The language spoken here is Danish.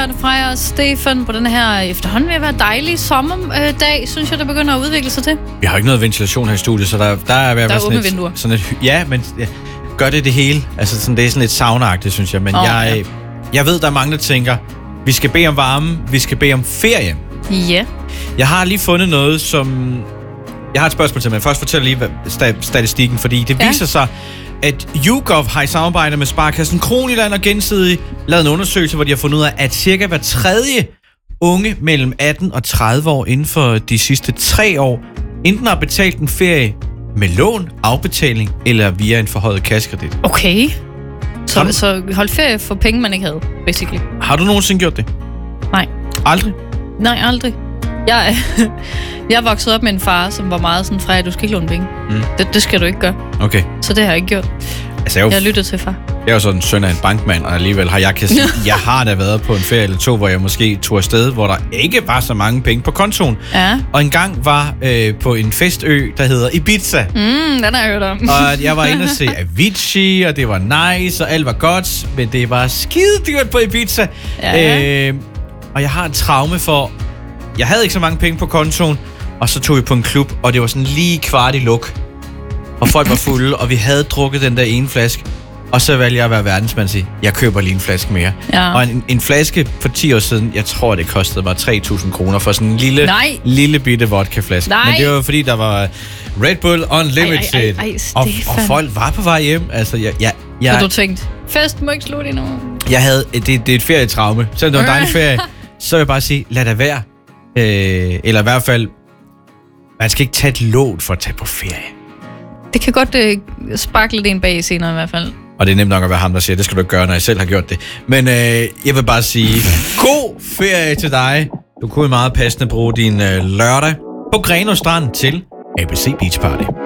Brian, Freja og Stefan på den her efterhånden ved at være dejlige sommerdag, synes jeg, der begynder at udvikle sig til. Vi har jo ikke noget ventilation her i studiet, så der er ved at være åbne vinduer. Ja, men gør det hele. Altså, sådan, det er sådan lidt saunagtigt, synes jeg. Men jeg ved, der er mange, der tænker, vi skal bede om varme, vi skal bede om ferie. Ja. Jeg har lige fundet noget, som... Jeg har et spørgsmål til, men først fortæller lige statistikken, fordi det viser sig, at YouGov har i samarbejde med Sparekassen Kroniland og Gensidige lavet en undersøgelse, hvor de har fundet ud af, at cirka hver tredje unge mellem 18 og 30 år inden for de sidste 3 år enten har betalt en ferie med lån, afbetaling eller via en forhøjet kassekredit. Okay. Så hold ferie for penge, man ikke havde, basically. Har du nogensinde gjort det? Nej. Aldrig? Nej, aldrig. Jeg voksede op med en far, som var meget sådan, Freja, du skal ikke låne penge. Det skal du ikke gøre. Okay. Så det har jeg ikke gjort. Altså, jeg har lyttet til far. Jeg er jo sådan en søn af en bankmand, og alligevel har jeg har da været på en ferie eller 2, hvor jeg måske tog afsted, hvor der ikke var så mange penge på kontoen. Ja. Og en gang var på en festø, der hedder Ibiza. Den har jeg hørt om. Og jeg var inde og se Avicii, og det var nice, og alt var godt, men det var skide dyrt på Ibiza. Ja. Og jeg har en traume for... Jeg havde ikke så mange penge på kontoen, og så tog vi på en klub, og det var sådan lige kvart i luk. Og folk var fulde, og vi havde drukket den der ene flaske. Og så valgte jeg at være verdensmand og sige, jeg køber lige en flaske mere. Ja. Og en flaske for 10 år siden, jeg tror, det kostede mig 3.000 kroner for sådan en lille bitte vodkaflaske. Men det var fordi, der var Red Bull Unlimited. Og folk var på vej hjem. Altså, så du tænkte, fest må ikke slutte endnu? Jeg havde, det er et ferietraume. Selvom det var en dejlig ferie, så vil jeg bare sige, lad det være. Eller i hvert fald, man skal ikke tage et lån for at tage på ferie. Det kan godt sparkle det en bag senere i hvert fald. Og det er nemt nok at være ham, der siger, det skal du ikke gøre, når jeg selv har gjort det. Men jeg vil bare sige, god ferie til dig. Du kunne meget passende bruge din lørdag på Grenaa Strand til ABC Beach Party.